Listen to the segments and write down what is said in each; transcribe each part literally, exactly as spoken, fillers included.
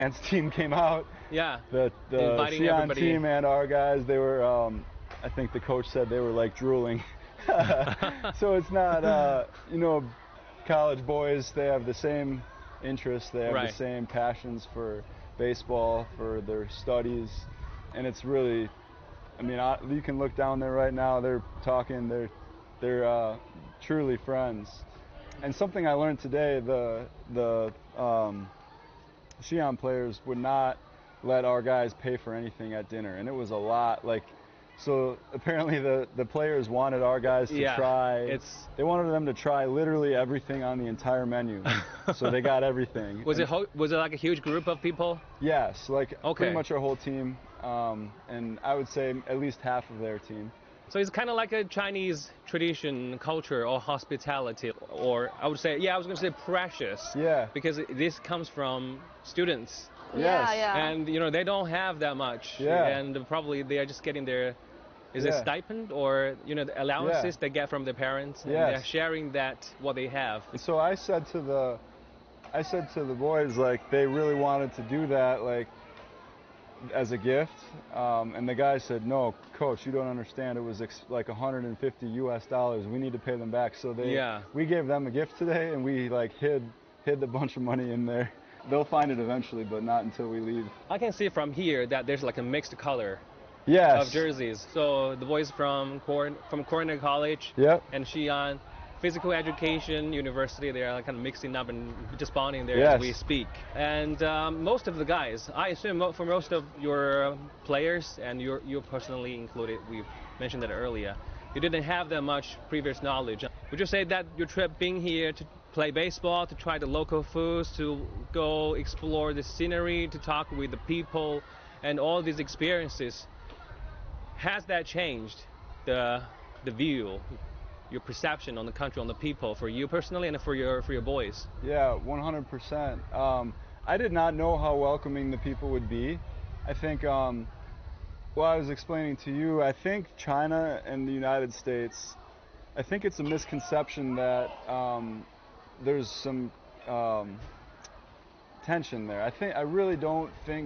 Xi'an's team came out. Yeah. The, the Inviting Xi'an everybody. team and our guys, they were, um, I think the coach said they were like drooling. So it's not, uh, you know, college boys, they have the same interests, they have Right. the same passions for baseball, for their studies, and it's really, I mean, I, you can look down there right now, they're talking, they're, they're uh, truly friends. And something I learned today, the, the um, Xi'an players would not let our guys pay for anything at dinner, and it was a lot. Like, so apparently the the players wanted our guys to Yeah, try. it's- They wanted them to try literally everything on the entire menu. So they got everything. Was And it ho- was it like a huge group of people? Yes, like Okay. pretty much our whole team, um, and I would say at least half of their team. So it's kind of like a Chinese tradition, culture, or hospitality, or I would say, yeah, I was going to say precious. Yeah. Because it- this comes from students, Yes. Yeah, yeah. and you know they don't have that much, Yeah. and probably they are just getting their, is it Yeah. stipend or you know the allowances Yeah. they get from their parents, and Yes. they're sharing that what they have. So I said to the, I said to the boys, like, they really wanted to do that, like, as a gift, um, and the guy said, no, coach, you don't understand, it was ex- like one hundred fifty U S dollars, we need to pay them back. So they, Yeah. we gave them a gift today, and we like hid, hid a bunch of money in there. They'll find it eventually, but not until we leave. I can see from here that there's like a mixed color Yes. of jerseys. So the boys from Corn from Cornell College Yep. and Xi'an Physical Education University, they are like kind of mixing up and just bonding there Yes. as we speak. And um, most of the guys, I assume mo- for most of your players, and you're, you personally included, we've mentioned that earlier, you didn't have that much previous knowledge. Would you say that your trip being here to play baseball, to try the local foods, to go explore the scenery, to talk with the people, and all these experiences, has that changed the the view, your perception on the country, on the people, for you personally and for your for your boys? Yeah, one hundred percent. Um, I did not know how welcoming the people would be. I think, um, well, I was explaining to you, I think China and the United States, I think it's a misconception that um, there's some um, tension there. I think, I really don't think,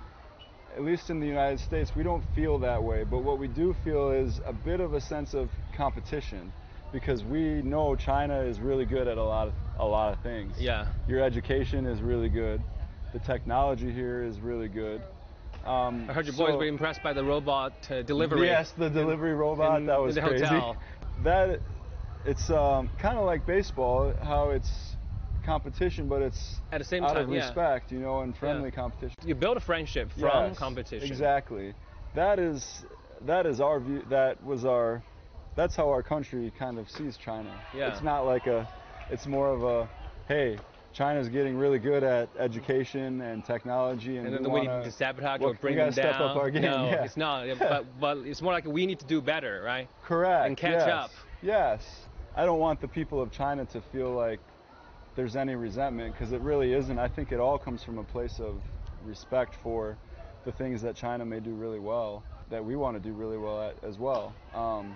at least in the United States, we don't feel that way. But what we do feel is a bit of a sense of competition, because we know China is really good at a lot of a lot of things. Yeah. Your education is really good. The technology here is really good. Um, I heard your so- boys were impressed by the robot uh, delivery. Yes, the delivery robot, in- that was in the crazy. hotel. That, it's um, kind of like baseball, how it's competition, but it's At the same out time, of yeah. respect, you know, and friendly Yeah. competition. You build a friendship from Yes, competition. Exactly. That is that is our view. That was our. That's how our country kind of sees China. Yeah. It's not like a. It's more of a, hey, China's getting really good at education and technology, and, And then we we wanna, need to sabotage well, or bring we gotta them down. step up our game. No, yeah. it's not. Yeah, but but it's more like we need to do better, right? Correct. and catch yes. up. Yes. I don't want the people of China to feel like there's any resentment, because it really isn't. I think it all comes from a place of respect for the things that China may do really well, that we want to do really well at as well. Um,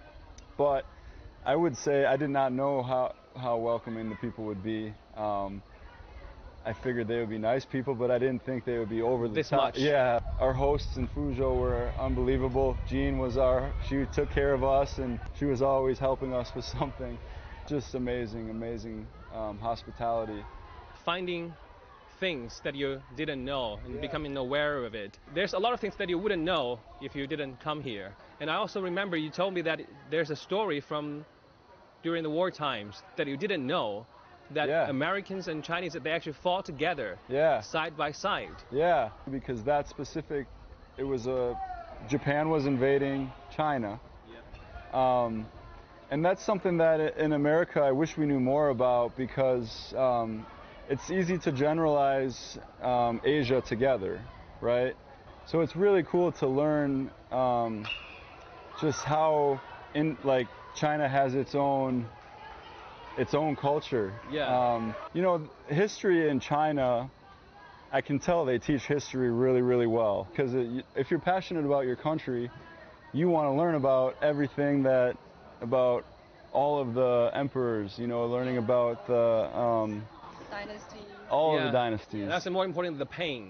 but I would say I did not know how, how welcoming the people would be. Um, I figured they would be nice people, but I didn't think they would be over the This top. much. Yeah, our hosts in Fuzhou were unbelievable. Jean was our, she took care of us, and she was always helping us with something. Just amazing, amazing um, hospitality. Finding things that you didn't know and Yeah. becoming aware of it. There's a lot of things that you wouldn't know if you didn't come here. And I also remember you told me that there's a story from during the war times that you didn't know, that Yeah. Americans and Chinese, that they actually fought together Yeah. side by side. Yeah, because that specific, it was a, Japan was invading China. Um, and that's something that in America I wish we knew more about, because um, it's easy to generalize um, Asia together, right? So it's really cool to learn um, just how in like China has its own its own culture. Yeah. Um, you know, history in China, I can tell they teach history really, really well. Because if you're passionate about your country, you want to learn about everything that, about all of the emperors, you know, learning about the, um, Dynasty. all Yeah. of the dynasties. That's more important than the pain.